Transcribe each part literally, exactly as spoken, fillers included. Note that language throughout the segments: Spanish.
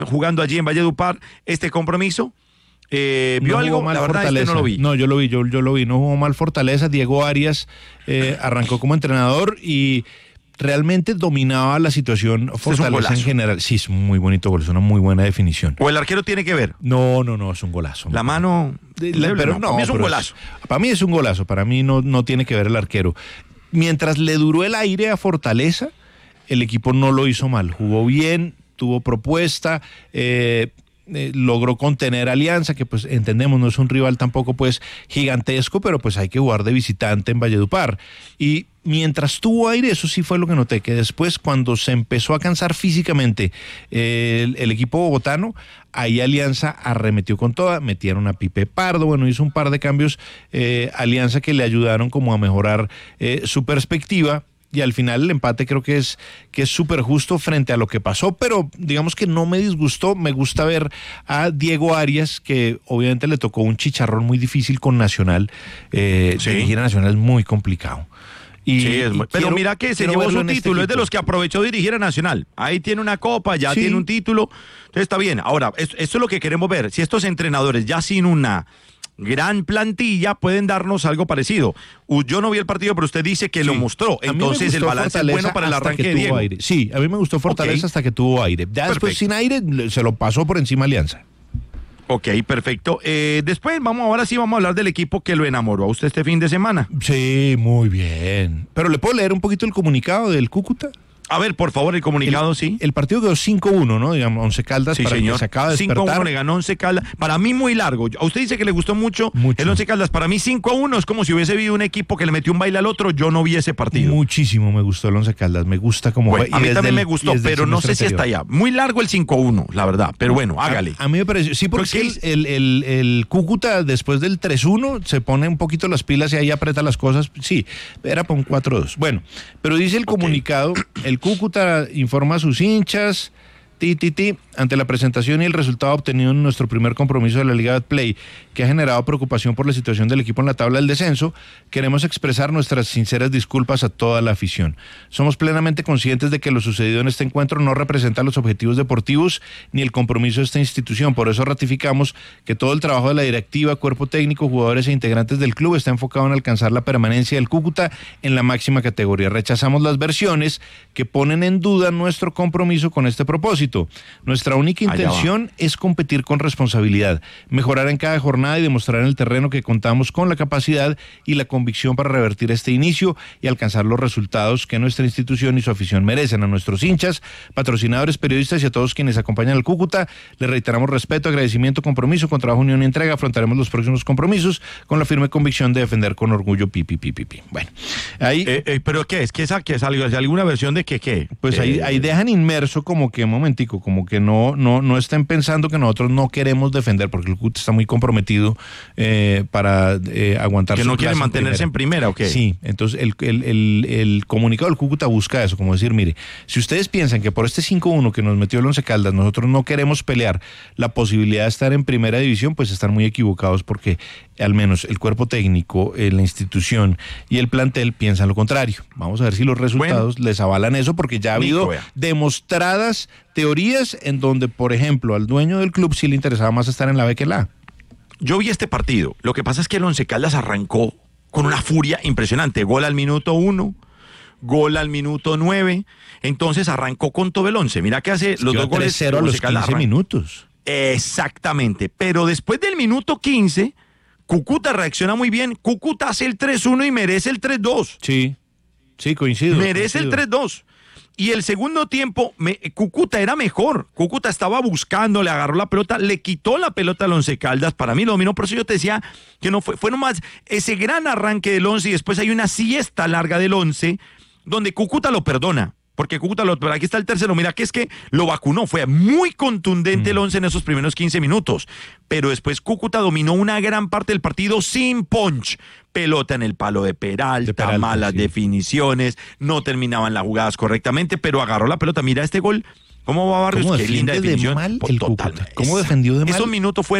jugando allí en Valledupar este compromiso. Eh, ¿Vio no algo? Mal La verdad Fortaleza. este no lo vi. No, yo lo vi, yo, yo lo vi. No jugó mal Fortaleza. Diego Arias eh, arrancó como entrenador y realmente dominaba la situación Fortaleza en general. Sí, es un muy bonito gol, es una muy buena definición. ¿O el arquero tiene que ver? No, no, no, es un golazo. La mano... La, pero no, para mí es un pero golazo. Es, para mí es un golazo, para mí no, no tiene que ver el arquero. Mientras le duró el aire a Fortaleza, el equipo no lo hizo mal. Jugó bien, tuvo propuesta, eh, eh, logró contener a Alianza, que pues entendemos no es un rival tampoco pues gigantesco, pero pues hay que jugar de visitante en Valledupar. Y mientras tuvo aire, eso sí fue lo que noté, que después cuando se empezó a cansar físicamente eh, el, el equipo bogotano, ahí Alianza arremetió con toda, metieron a Pipe Pardo, bueno, hizo un par de cambios eh, Alianza que le ayudaron como a mejorar eh, su perspectiva. Y al final el empate creo que es que es súper justo frente a lo que pasó, pero digamos que no me disgustó. Me gusta ver a Diego Arias, que obviamente le tocó un chicharrón muy difícil con Nacional. Eh, sí. Dirigir a Nacional es muy complicado. Y, sí, es muy, pero mira que se llevó su título, este es de los que aprovechó dirigir a Nacional. Ahí tiene una copa, ya sí. tiene un título, entonces está bien. Ahora, esto, esto es lo que queremos ver. Si estos entrenadores ya sin una gran plantilla pueden darnos algo parecido. Yo no vi el partido, pero usted dice que sí. lo mostró. Entonces el balance es bueno para el arranque de Diego. Aire. Sí, a mí me gustó Fortaleza okay. hasta que tuvo aire. Ya perfecto. Después sin aire se lo pasó por encima Alianza. Ok, perfecto. Eh, después vamos, ahora sí vamos a hablar del equipo que lo enamoró a usted este fin de semana. Sí, muy bien. Pero ¿le puedo leer un poquito el comunicado del Cúcuta? A ver, por favor, el comunicado, el, sí. El partido quedó cinco uno, ¿no? Digamos, Once Caldas, sí, para señor. que se acaba de despertar. cinco a uno le ganó Once Caldas. Para mí muy largo. A usted dice que le gustó mucho, mucho. el Once Caldas. Para mí cinco a uno es como si hubiese habido un equipo que le metió un baile al otro. Yo no vi ese partido. Muchísimo me gustó el Once Caldas. Me gusta como... Bueno, a mí también el, me gustó, pero no sé si está allá. Muy largo el cinco a uno, la verdad. Pero bueno, hágale. A, a mí me pareció... Sí, porque el, el, el, el Cúcuta después del tres uno se pone un poquito las pilas y ahí aprieta las cosas. Sí, era para un cuatro dos. Bueno, pero dice el comunicado, okay. el Cúcuta informa a sus hinchas, ti, ti, ti, ante la presentación y el resultado obtenido en nuestro primer compromiso de la Liga Betplay, que ha generado preocupación por la situación del equipo en la tabla del descenso, queremos expresar nuestras sinceras disculpas a toda la afición. Somos plenamente conscientes de que lo sucedido en este encuentro no representa los objetivos deportivos ni el compromiso de esta institución. Por eso ratificamos que todo el trabajo de la directiva, cuerpo técnico, jugadores e integrantes del club está enfocado en alcanzar la permanencia del Cúcuta en la máxima categoría. Rechazamos las versiones que ponen en duda nuestro compromiso con este propósito. Nuestra única intención es competir con responsabilidad, mejorar en cada jornada y demostrar en el terreno que contamos con la capacidad y la convicción para revertir este inicio y alcanzar los resultados que nuestra institución y su afición merecen. A nuestros hinchas, patrocinadores, periodistas y a todos quienes acompañan al Cúcuta, les reiteramos respeto, agradecimiento, compromiso, con trabajo, unión y entrega. Afrontaremos los próximos compromisos con la firme convicción de defender con orgullo pipi, pipi, pipi. Bueno, ahí... Eh, eh, ¿Pero qué es? ¿Qué es, qué es algo? ¿Es alguna versión de que qué? Pues eh, ahí, ahí dejan inmerso como que, un momentico, como que no, no, no estén pensando que nosotros no queremos defender, porque el Cúcuta está muy comprometido eh, para eh, aguantar que su no quiere mantenerse en primera, ¿o qué? Sí, entonces el, el, el, el comunicado del Cúcuta busca eso, como decir, mire, si ustedes piensan que por este cinco uno que nos metió el Once Caldas nosotros no queremos pelear la posibilidad de estar en primera división, pues están muy equivocados, porque al menos el cuerpo técnico, eh, la institución y el plantel piensan lo contrario. Vamos a ver si los resultados bueno, les avalan eso, porque ya ha habido Nico, demostradas teorías en donde, por ejemplo, al dueño del club sí le interesaba más estar en la B que en la A. Yo vi este partido. Lo que pasa es que el Once Caldas arrancó con una furia impresionante. Gol al minuto uno, gol al minuto nueve. Entonces arrancó con todo el once. Mira que hace es los que dos goles. cero a los quince minutos. Exactamente. Pero después del minuto quince, Cúcuta reacciona muy bien. Cúcuta hace el tres uno y merece el tres dos. Sí, sí, coincido. Merece coincido. el tres dos. Y el segundo tiempo, me, Cúcuta era mejor. Cúcuta estaba buscando, le agarró la pelota, le quitó la pelota al Once Caldas. Para mí lo dominó, por eso yo te decía que no fue, fue nomás ese gran arranque del Once y después hay una siesta larga del Once donde Cúcuta lo perdona. Porque Cúcuta, lo, aquí está el tercero, mira que es que lo vacunó, fue muy contundente mm. el Once en esos primeros quince minutos, pero después Cúcuta dominó una gran parte del partido sin punch, pelota en el palo de Peralta, de Peralta malas sí. definiciones, no terminaban las jugadas correctamente, pero agarró la pelota, mira este gol, ¿cómo va Barrios? ¿Cómo Qué linda definición. De mal el Cúcuta? ¿Cómo defendió de mal? Esos minutos fueron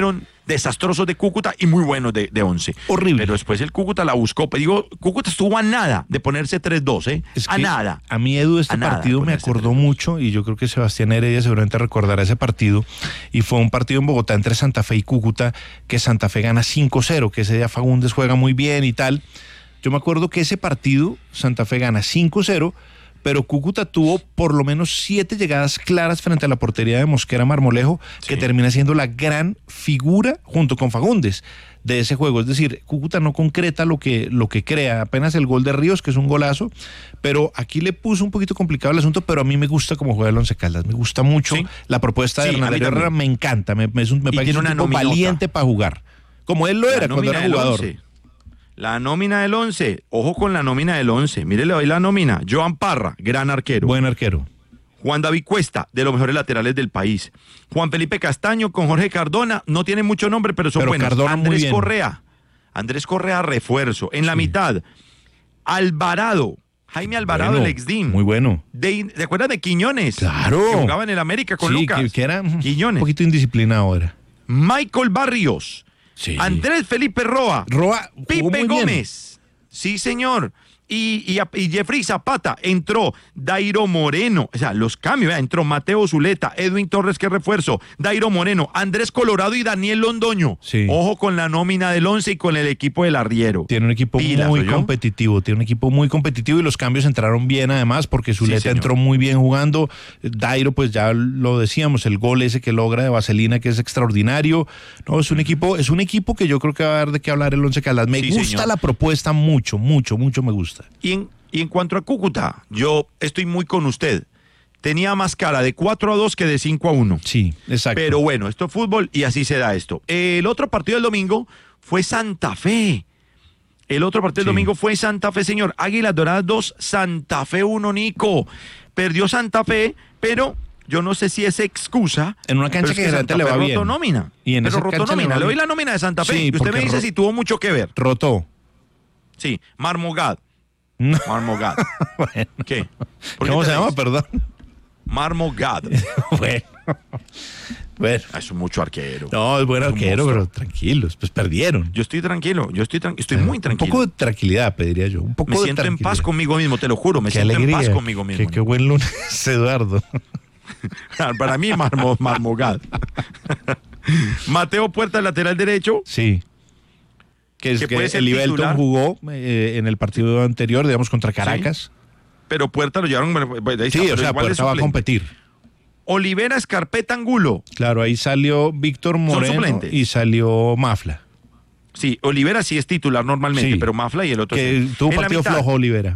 desastrosos de Cúcuta y muy buenos de, de Once. Horrible. Pero después el Cúcuta la buscó. Digo, Cúcuta estuvo a nada de ponerse tres dos, ¿eh? Es a que nada. A mí, Edu, este A nada partido me ponerse acordó tres dos. mucho, y yo creo que Sebastián Heredia seguramente recordará ese partido, y fue un partido en Bogotá entre Santa Fe y Cúcuta, que Santa Fe gana cinco cero, que ese día Fagundes juega muy bien y tal. Yo me acuerdo que ese partido Santa Fe gana cinco cero, pero Cúcuta tuvo por lo menos siete llegadas claras frente a la portería de Mosquera Marmolejo, Sí. que termina siendo la gran figura junto con Fagundes de ese juego. Es decir, Cúcuta no concreta lo que, lo que crea, apenas el gol de Ríos, que es un golazo, pero aquí le puso un poquito complicado el asunto, pero a mí me gusta cómo juega el Once Caldas, me gusta mucho Sí. la propuesta de Sí, a Hernán mí Herrera, también. me encanta, me, me, es un- me Y parece tiene un una tipo nominota. valiente para jugar, como él lo La era cuando nómina era del jugador. once. La nómina del once. Ojo con la nómina del once. Mírele hoy la nómina. Joan Parra, gran arquero. Buen arquero. Juan David Cuesta, de los mejores laterales del país. Juan Felipe Castaño con Jorge Cardona, no tienen mucho nombre, pero son Pero buenos. Cardona muy Andrés bien. Correa, Andrés Correa refuerzo. En la Sí. mitad, Alvarado, Jaime Alvarado, Bueno, el ex D I M. Muy bueno. De, ¿Te acuerdas de Quiñones? Claro. Que jugaba en el América con Sí, Lucas. que, que era un Quiñones. poquito indisciplinado era. Michael Barrios. Sí. Andrés Felipe Roa. Roa jugó Pipe muy bien. Gómez. Sí, señor. Y, y, y Jeffrey Zapata, entró Dairo Moreno, o sea, los cambios, ¿verdad? Entró Mateo Zuleta, Edwin Torres, que refuerzo, Dairo Moreno, Andrés Colorado y Daniel Londoño. Sí. Ojo con la nómina del once y con el equipo del arriero. Tiene un equipo Pilas, muy ¿oyó? competitivo, tiene un equipo muy competitivo y los cambios entraron bien además porque Zuleta señor. entró muy bien jugando. Dairo, pues ya lo decíamos, el gol ese que logra de Vaselina que es extraordinario. No, es un equipo, es un equipo que yo creo que va a dar de qué hablar el Once Caldas. Me Sí, gusta señor. la propuesta mucho, mucho, mucho me gusta. Y en, y en cuanto a Cúcuta, yo estoy muy con usted. Tenía más cara de cuatro a dos que de cinco a uno. Sí, exacto. Pero bueno, esto es fútbol y así se da esto. El otro partido del domingo fue Santa Fe. El otro partido del Sí. domingo fue Santa Fe, señor. Águilas Doradas dos, Santa Fe uno, Nico. Perdió Santa Fe, pero yo no sé si es excusa. En una cancha pero es que generalmente Santa le Fe va rotó bien. nómina. Y en pero esa rotó cancha le nómina. va Le doy bien. la nómina de Santa Fe. Sí, y usted porque me dice ro- si tuvo mucho que ver. Rotó. Sí, Marmogad. No. Marmogad. Bueno. ¿Qué? ¿Por qué ¿Cómo te se llama? reís? Perdón. Marmogad. Bueno. Bueno. Ah, es un mucho arquero. No, es buen Es un arquero, monstruo. pero tranquilos, pues perdieron. Yo estoy tranquilo, yo estoy, tran- estoy muy tranquilo. Un poco de tranquilidad, pediría yo. Un poco Me de siento en tranquilidad. paz conmigo mismo, te lo juro, me Qué siento alegría. en paz conmigo mismo. Qué, qué buen lunes, Eduardo. Para mí, marmo, marmogad. Mateo Puerta, lateral derecho. Sí. Que es Que que, puede ser el Ibelton titular. jugó eh, en el partido anterior, digamos, contra Caracas. Pero Puerta lo llevaron. pues, ahí está, Sí, pero o sea, igual de Puerta va a suplente. competir. Olivera Escarpeta Angulo. Claro, ahí salió Víctor Moreno suplentes. y salió Mafla. Sí, Olivera sí es titular normalmente, Sí. pero Mafla y el otro. Que sí. tuvo un En la partido mitad, flojo Olivera.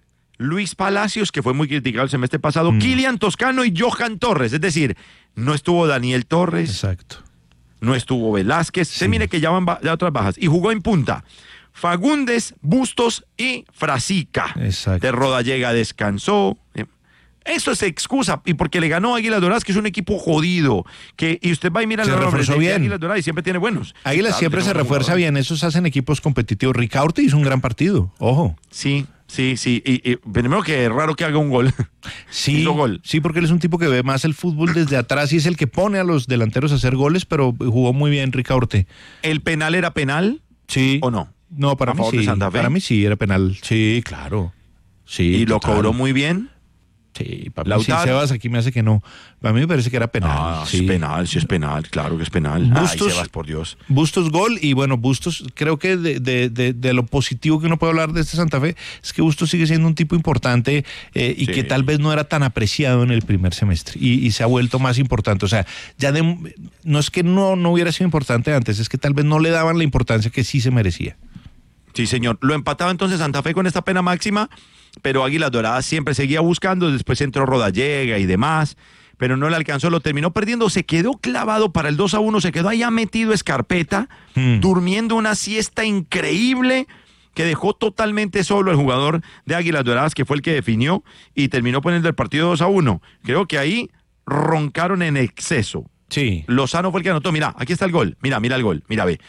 Luis Palacios, que fue muy criticado el semestre pasado. Mm. Kilian Toscano y Johan Torres. Es decir, no estuvo Daniel Torres. Exacto. No estuvo Velázquez. Se Sí. mire que ya van ba- ya otras bajas. Y jugó en punta. Fagundes, Bustos y Frasica. Exacto. De Rodallega descansó. Eh, Eso es excusa. Y porque le ganó Águilas Doradas, que es un equipo jodido. Que, y usted va y mira Se los nombres reforzó de bien. Águilas Doradas y siempre tiene buenos. Águilas Claro, siempre tiene se buenos refuerza jugadores. bien, esos hacen equipos competitivos. Ricaurte hizo un gran partido, ojo. Sí, sí, sí. Y, y primero que es raro que haga un gol. Sí, Hizo gol. sí, porque él es un tipo que ve más el fútbol desde atrás y es el que pone a los delanteros a hacer goles, pero jugó muy bien Ricaurte. ¿El penal era penal Sí. o no? No, para ¿A mí favor de sí. Santa Fe? Para mí sí, era penal. Sí, claro. Sí, Y lo total. cobró muy bien. Sí, para mí sí, Lautaro. Sebas aquí me hace que no. Para mí me parece que era penal. Ah, sí. es penal, sí es penal, claro que es penal. Bustos- Ay, Sebas, por Dios. Bustos gol y bueno, Bustos creo que de, de, de, de lo positivo que uno puede hablar de este Santa Fe es que Bustos sigue siendo un tipo importante eh, y Sí. que tal vez no era tan apreciado en el primer semestre y, y se ha vuelto más importante. O sea, ya de, no es que no, no hubiera sido importante antes, es que tal vez no le daban la importancia que sí se merecía. Sí, señor. Lo empataba entonces Santa Fe con esta pena máxima, pero Águilas Doradas siempre seguía buscando, después entró Rodallega y demás, pero no le alcanzó, lo terminó perdiendo, se quedó clavado para el dos a uno, se quedó allá metido Escarpeta, Hmm. durmiendo una siesta increíble que dejó totalmente solo al jugador de Águilas Doradas, que fue el que definió y terminó poniendo el partido dos a uno. Creo que ahí roncaron en exceso. Sí, Lozano fue el que anotó, mira, aquí está el gol, mira, mira el gol, mira, ve.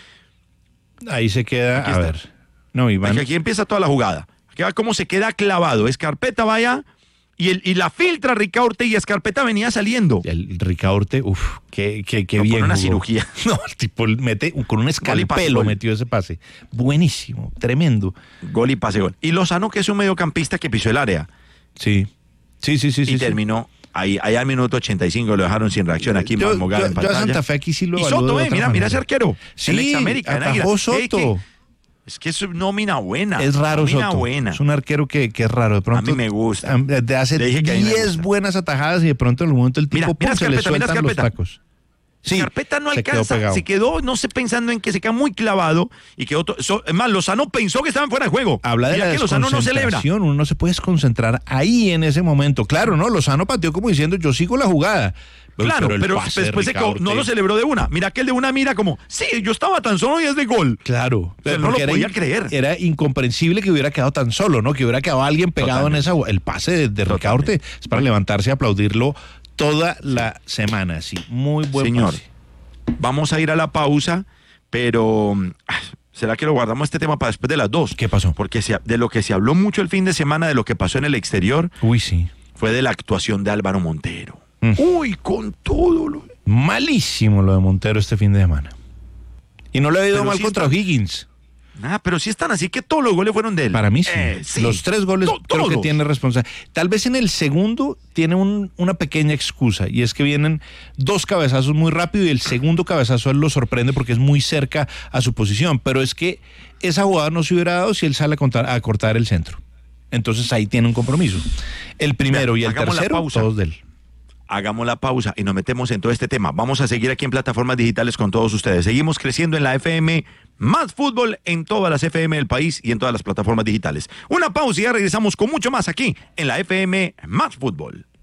ahí se queda, Aquí a está. ver. No, Iván. Aquí, aquí empieza toda la jugada. Aquí va cómo se queda clavado. Escarpeta vaya Y, el, y la filtra Ricaurte y Escarpeta venía saliendo. El Ricaurte, uff, qué, qué, qué no, bien. Con una jugó. cirugía. No, el tipo mete, con un escalpelo metió ese pase. Buenísimo, tremendo. Gol y pase gol. Y Lozano, que es un mediocampista que pisó el área. Sí, sí, sí, sí. Y sí, terminó, sí. ahí, ahí al minuto ochenta y cinco lo dejaron sin reacción aquí. Yo, en Mogar, yo, en yo a Santa Fe aquí sí lo Y Soto, eh, mira, manera. mira ese arquero. Sí, el ex América. atajó Soto. Eh, que, es que es nómina buena. Es raro nómina Soto. buena. Es un arquero que, que es raro. De pronto, a mí me gusta. De hace diez buenas atajadas y de pronto en el momento el tipo mira, mira pum, se le sueltan los tacos. Sí, Carpeta no alcanza, quedó se quedó, no sé, pensando en que se queda muy clavado y que otro, so, es más, Lozano pensó que estaban fuera de juego. Habla de Mira la que Lozano no celebra. Uno no se puede desconcentrar ahí en ese momento. Claro, ¿no? Lozano pateó como diciendo, yo sigo la jugada. Claro, pero, pero después se quedó, no lo celebró de una. Mira que el de una mira como, sí, yo estaba tan solo y es de gol. Claro, pero no lo era, podía creer. Era incomprensible que hubiera quedado tan solo, ¿no? Que hubiera quedado alguien pegado Totalmente. en esa. El pase de, de Ricaurte es para levantarse y aplaudirlo toda la semana. Sí, muy buen Señor, pase. Vamos a ir a la pausa, pero ¿será que lo guardamos este tema para después de las dos? ¿Qué pasó? Porque se, de lo que se habló mucho el fin de semana, de lo que pasó en el exterior, Uy, sí. fue de la actuación de Álvaro Montero. Mm. Uy, con todo lo... Malísimo lo de Montero este fin de semana. Y no le ha ido mal sí contra está... O'Higgins. Ah, pero sí están así que todos los goles fueron de él. Para mí sí. Eh, sí. Los tres goles to creo todos. que tiene responsabilidad. Tal vez en el segundo tiene un, una pequeña excusa y es que vienen dos cabezazos muy rápido y el segundo cabezazo él lo sorprende porque es muy cerca a su posición. Pero es que esa jugada no se hubiera dado si él sale a, contar, a cortar el centro. Entonces ahí tiene un compromiso. El primero Mira, y el tercero, todos de él. Hagamos la pausa y nos metemos en todo este tema. Vamos a seguir aquí en plataformas digitales con todos ustedes. Seguimos creciendo en la F M Más Fútbol en todas las F M del país y en todas las plataformas digitales. Una pausa y ya regresamos con mucho más aquí en la F M Más Fútbol.